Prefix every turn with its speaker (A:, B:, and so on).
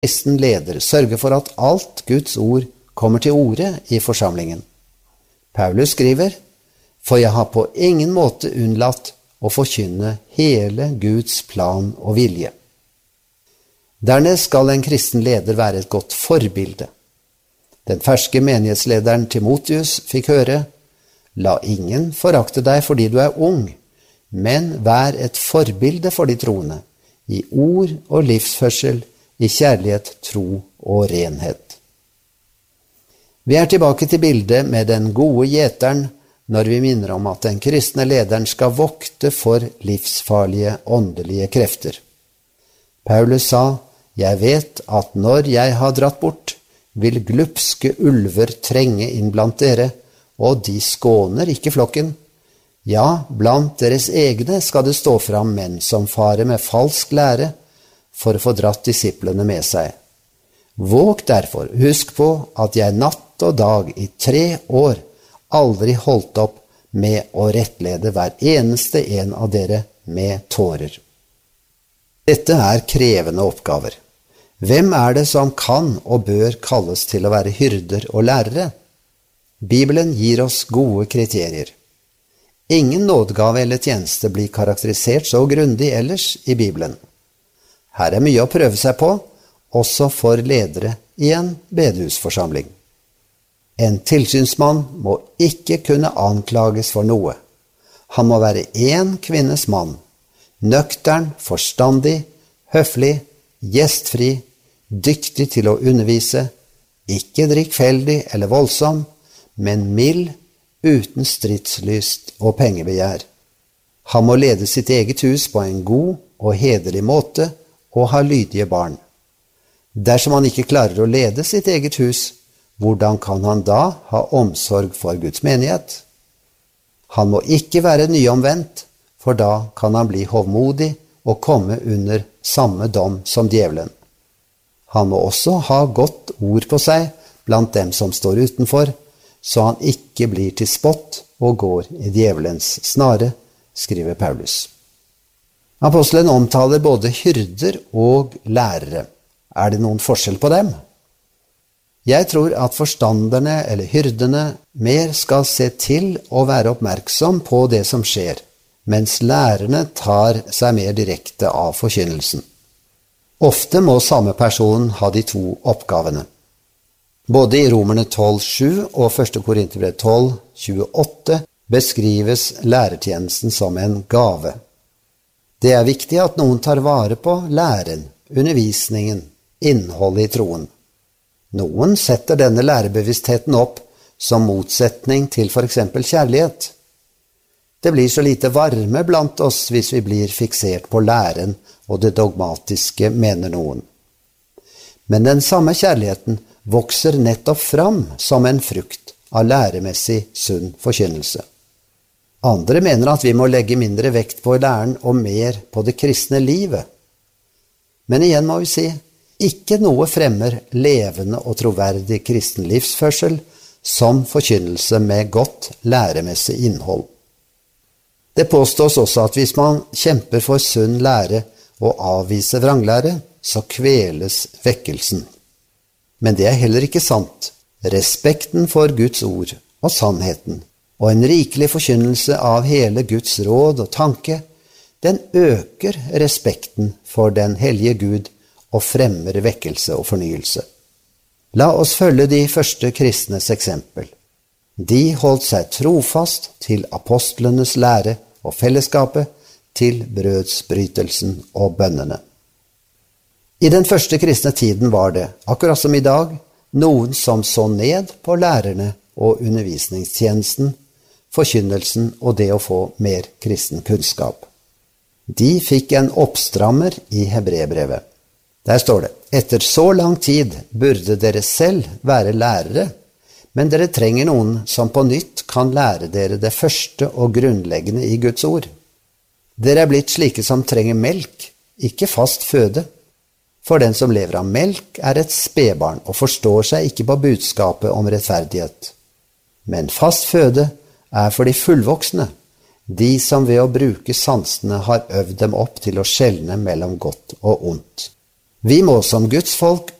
A: kristen leder sørge for at alt Guds ord kommer til orde i forsamlingen. Paulus skriver, «For jeg har på ingen måte unnlatt å forkynne hele Guds plan og vilje». Dernest skal en kristen leder være et godt forbilde. Den ferske menighetslederen Timotheus fikk høre, «La ingen forakte deg fordi du er ung, men vær et forbilde for de troende, i ord og livsførsel, i kjærlighet, tro og renhet». Vi er tilbake til bildet med den gode gjeteren når vi minner om at den kristne lederen skal vokte for livsfarlige åndelige krefter. Paulus sa, «Jeg vet at når jeg har dratt bort, vil glupske ulver trenge inn blant dere, og de skåner ikke flokken. Ja, blant deres egne skal det stå fram menn som farer med falsk lære, for å få dratt disiplene med seg. Våg derfor, husk på at jeg natt og dag i 3 år aldri holdt opp med å rettlede hver eneste en av dere med tårer. Dette er krevende oppgaver. Hvem er det som kan og bør kalles til å være hyrder og lærere? Bibelen gir oss gode kriterier. Ingen nådegave eller tjeneste blir karakterisert så grundig ellers i Bibelen. Her er mye å prøve seg på, også for ledere i en bedehusforsamling. En tilsynsmann må ikke kunne anklages for noe. Han må være en kvinnes mann, nøktern, forstandig, høflig, gjestfri, dyktig til å undervise, ikke drikkfeldig eller voldsom, men mild, uten stridslyst og pengebegjær. Han må lede sitt eget hus på en god og hederlig måte og ha lydige barn. Dersom han ikke klarer å lede sitt eget hus, hvordan kan han da ha omsorg for Guds menighet? Han må ikke være nyomvendt, for da kan han bli hovmodig og komme under samme dom som djevelen. Han må også ha godt ord på seg blant dem som står utenfor, så han ikke blir til spott og går i djevelens snare, skriver Paulus. Apostelen omtaler både hyrder og lærere. Er det noen forskjell på dem? Jeg tror at forstanderne eller hyrdene mer skal se til å være oppmerksom på det som skjer, mens lærerne tar seg mer direkte av forkynnelsen. Ofte må samme person ha de 2 oppgavene. Både i Romerne 12,7 og 1. Korinterbrev 12,28 beskrives lærertjenesten som en gave. Det er viktig at noen tar vare på læren, undervisningen, innholdet i troen. Noen setter denne lærebevisstheten opp som motsetning til for eksempel kjærlighet. Det blir så lite varme blant oss hvis vi blir fiksert på læren og det dogmatiske, mener noen. Men den samme kjærligheten vokser nettopp fram som en frukt av læremessig sunn forkynnelse. Andre mener at vi må legge mindre vekt på læren og mer på det kristne livet. Men igjen må vi si, ikke noe fremmer levende og troverdig kristen livsførsel som forkynnelse med godt læremessig innhold. Det påstås også at hvis man kjemper for sunn lære og avviser vranglære, så kveles vekkelsen. Men det er heller ikke sant. Respekten for Guds ord og sannheten, og en rikelig forkynnelse av hele Guds råd og tanke, den øker respekten for den hellige Gud og fremmer vekkelse og fornyelse. La oss følge de første kristnes eksempel. De holdt seg trofast til apostlenes lære og fellesskapet, til brødsbrytelsen og bønnene. I den første kristne tiden var det, akkurat som i dag, noen som så ned på lærerne og undervisningstjenesten, forkynnelsen og det å få mer kristen kunnskap. De fikk en oppstrammer i Hebreerbrevet. Der står det, etter så lang tid burde dere selv være lærere, men dere trenger noen som på nytt kan lære dere det første og grunnleggende i Guds ord. Dere er blitt slike som trenger melk, ikke fast føde. For den som lever av melk er et spedbarn og forstår seg ikke på budskapet om rettferdighet. Men fast føde er for de fullvoksne, de som ved å bruke sansene har øvd dem opp til å skjelne mellom godt og ondt. Vi må som Guds folk